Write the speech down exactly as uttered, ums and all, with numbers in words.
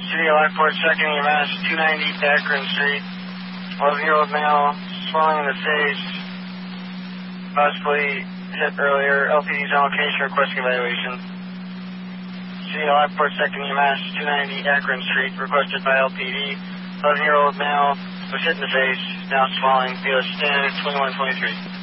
City of Lockport, checking your mass, two ninety Akron Street. eleven-year-old male, swelling in the face, possibly hit earlier. L P D's on location, requesting evaluation. City of Lockport, checking your mass, two ninety Akron Street, requested by L P D. eleven-year-old male was hit in the face, now swelling. V O S standard twenty-one twenty-three.